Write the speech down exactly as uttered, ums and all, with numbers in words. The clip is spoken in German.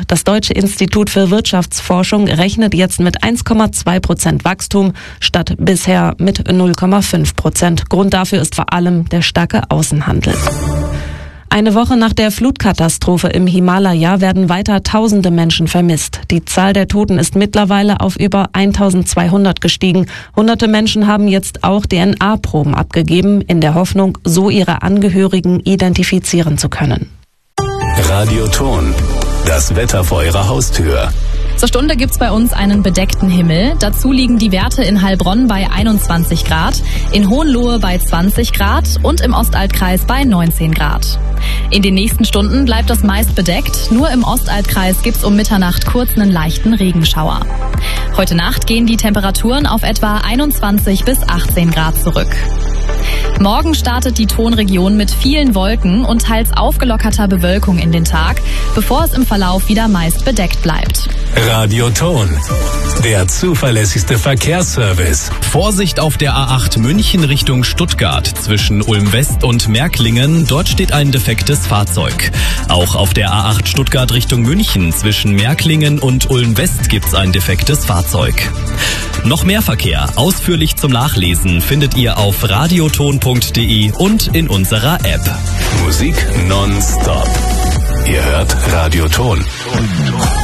Das Deutsche Institut für Wirtschaftsforschung rechnet jetzt mit eins Komma zwei Prozent Wachstum statt bisher mit null Komma fünf Prozent. Grund dafür ist vor allem der starke Außenhandel. Eine Woche nach der Flutkatastrophe im Himalaya werden weiter tausende Menschen vermisst. Die Zahl der Toten ist mittlerweile auf über eintausendzweihundert gestiegen. Hunderte Menschen haben jetzt auch D N A-Proben abgegeben, in der Hoffnung, so ihre Angehörigen identifizieren zu können. Radioton, das Wetter vor Ihrer Haustür. Zur Stunde gibt's bei uns einen bedeckten Himmel. Dazu liegen die Werte in Heilbronn bei einundzwanzig Grad, in Hohenlohe bei zwanzig Grad und im Ostaltkreis bei neunzehn Grad. In den nächsten Stunden bleibt es meist bedeckt. Nur im Ostaltkreis gibt's um Mitternacht kurz einen leichten Regenschauer. Heute Nacht gehen die Temperaturen auf etwa einundzwanzig bis achtzehn Grad zurück. Morgen startet die Tonregion mit vielen Wolken und teils aufgelockerter Bewölkung in den Tag, bevor es im Verlauf wieder meist bedeckt bleibt. Radioton, der zuverlässigste Verkehrsservice. Vorsicht auf der A acht München Richtung Stuttgart zwischen Ulm West und Märklingen. Dort steht ein defektes Fahrzeug. Auch auf der A acht Stuttgart Richtung München zwischen Märklingen und Ulm West gibt's ein defektes Fahrzeug. Noch mehr Verkehr ausführlich zum Nachlesen findet ihr auf radioton punkt de und in unserer App. Musik nonstop. Ihr hört Radioton.